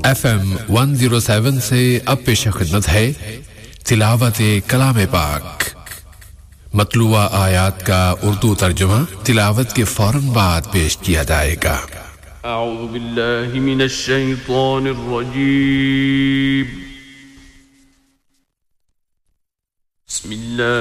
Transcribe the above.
FM 107 से अब पेश खिदमत है तिलावत कलाम पाक। मतलूआ आयात का उर्दू तर्जुमा तिलावत के फौरन बाद पेश किया जाएगा। अऊज़ु बिल्लाहि मिनश शैतानिर रजीम। बिस्मिल्लाह।